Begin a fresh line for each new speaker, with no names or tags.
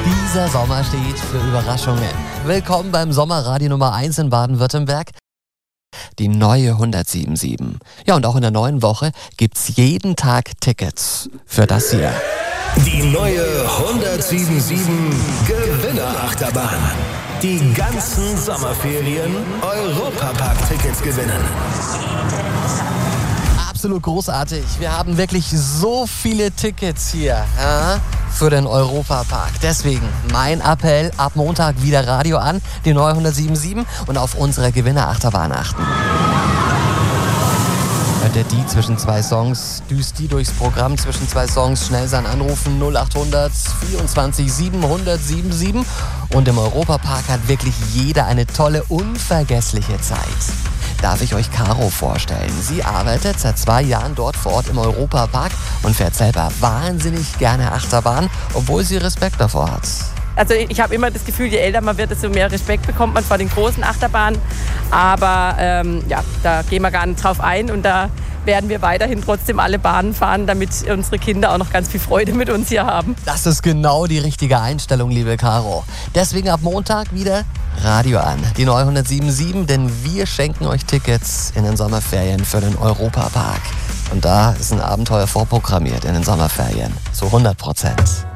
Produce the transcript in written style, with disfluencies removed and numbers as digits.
Dieser Sommer steht für Überraschungen. Willkommen beim Sommerradio Nummer 1 in Baden-Württemberg. Die neue 107.7. Ja, und auch in der neuen Woche gibt's jeden Tag Tickets für das hier.
Die neue 107.7 Gewinnerachterbahn. Die ganzen Sommerferien Europapark-Tickets gewinnen.
Absolut großartig. Wir haben wirklich so viele Tickets hier für den Europapark. Deswegen mein Appell, ab Montag wieder Radio an, die neue 107.7 und auf unsere Gewinnerachterbahn achten. Hört ihr die zwischen zwei Songs, düst die durchs Programm zwischen zwei Songs, schnell sein Anrufen 0800 24 700 77 und im Europapark hat wirklich jeder eine tolle, unvergessliche Zeit. Darf ich euch Caro vorstellen. Sie arbeitet seit 2 Jahren dort vor Ort im Europapark und fährt selber wahnsinnig gerne Achterbahn, obwohl sie Respekt davor hat.
Also ich habe immer das Gefühl, je älter man wird, desto mehr Respekt bekommt man vor den großen Achterbahnen. Aber da gehen wir gar nicht drauf ein und da werden wir weiterhin trotzdem alle Bahnen fahren, damit unsere Kinder auch noch ganz viel Freude mit uns hier haben.
Das ist genau die richtige Einstellung, liebe Caro. Deswegen ab Montag wieder Radio an, die neue 107.7, denn wir schenken euch Tickets in den Sommerferien für den Europapark. Und da ist ein Abenteuer vorprogrammiert in den Sommerferien, zu 100%.